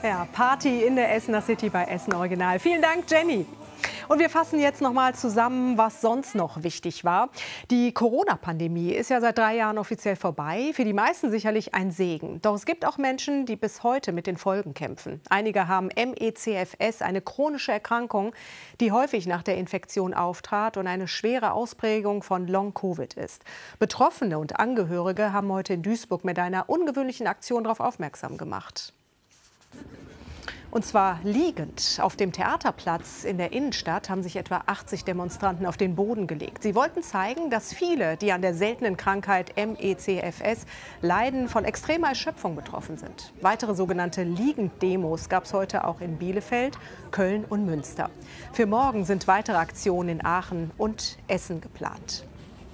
Ja, Party in der Essener City bei Essen Original. Vielen Dank, Jenny. Und wir fassen jetzt noch mal zusammen, was sonst noch wichtig war. Die Corona-Pandemie ist ja seit 3 Jahren offiziell vorbei. Für die meisten sicherlich ein Segen. Doch es gibt auch Menschen, die bis heute mit den Folgen kämpfen. Einige haben ME/CFS, eine chronische Erkrankung, die häufig nach der Infektion auftrat und eine schwere Ausprägung von Long-Covid ist. Betroffene und Angehörige haben heute in Duisburg mit einer ungewöhnlichen Aktion darauf aufmerksam gemacht. Und zwar liegend. Auf dem Theaterplatz in der Innenstadt haben sich etwa 80 Demonstranten auf den Boden gelegt. Sie wollten zeigen, dass viele, die an der seltenen Krankheit ME/CFS leiden, von extremer Erschöpfung betroffen sind. Weitere sogenannte Liegend-Demos gab es heute auch in Bielefeld, Köln und Münster. Für morgen sind weitere Aktionen in Aachen und Essen geplant.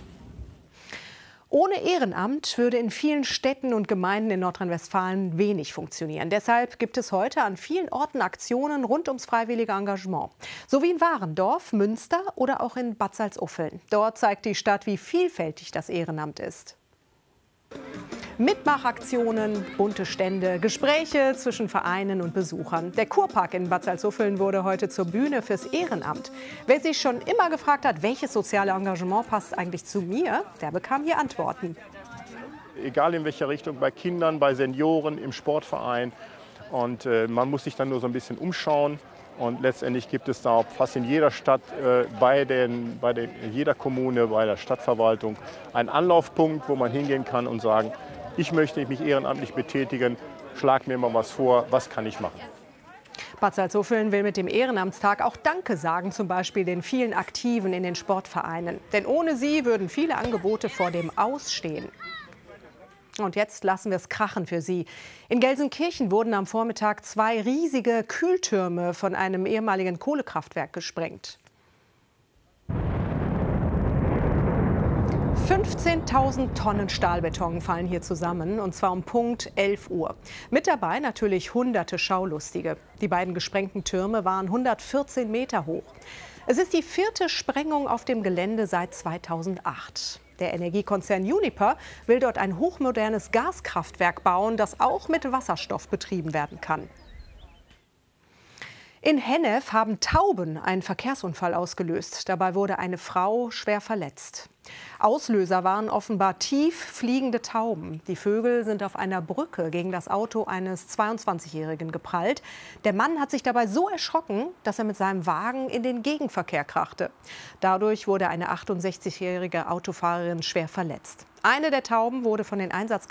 Ohne Ehrenamt würde in vielen Städten und Gemeinden in Nordrhein-Westfalen wenig funktionieren. Deshalb gibt es heute an vielen Orten Aktionen rund ums freiwillige Engagement. So wie in Warendorf, Münster oder auch in Bad Salzuffeln. Dort zeigt die Stadt, wie vielfältig das Ehrenamt ist. Mitmachaktionen, bunte Stände, Gespräche zwischen Vereinen und Besuchern. Der Kurpark in Bad Salzuffeln wurde heute zur Bühne fürs Ehrenamt. Wer sich schon immer gefragt hat, welches soziale Engagement passt eigentlich zu mir, der bekam hier Antworten. Egal in welcher Richtung, bei Kindern, bei Senioren, im Sportverein. Und man muss sich dann nur so ein bisschen umschauen. Und letztendlich gibt es da fast in jeder Stadt, jeder Kommune, bei der Stadtverwaltung einen Anlaufpunkt, wo man hingehen kann und sagen, ich möchte mich ehrenamtlich betätigen, schlag mir mal was vor, was kann ich machen? Bad Salzuffeln will mit dem Ehrenamtstag auch Danke sagen, zum Beispiel den vielen Aktiven in den Sportvereinen. Denn ohne sie würden viele Angebote vor dem Aus stehen. Und jetzt lassen wir es krachen für Sie. In Gelsenkirchen wurden am Vormittag 2 riesige Kühltürme von einem ehemaligen Kohlekraftwerk gesprengt. 15.000 Tonnen Stahlbeton fallen hier zusammen, und zwar um Punkt 11 Uhr. Mit dabei natürlich hunderte Schaulustige. Die beiden gesprengten Türme waren 114 Meter hoch. Es ist die 4. Sprengung auf dem Gelände seit 2008. Der Energiekonzern Uniper will dort ein hochmodernes Gaskraftwerk bauen, das auch mit Wasserstoff betrieben werden kann. In Hennef haben Tauben einen Verkehrsunfall ausgelöst. Dabei wurde eine Frau schwer verletzt. Auslöser waren offenbar tief fliegende Tauben. Die Vögel sind auf einer Brücke gegen das Auto eines 22-Jährigen geprallt. Der Mann hat sich dabei so erschrocken, dass er mit seinem Wagen in den Gegenverkehr krachte. Dadurch wurde eine 68-jährige Autofahrerin schwer verletzt. Eine der Tauben wurde von den Einsatzkräften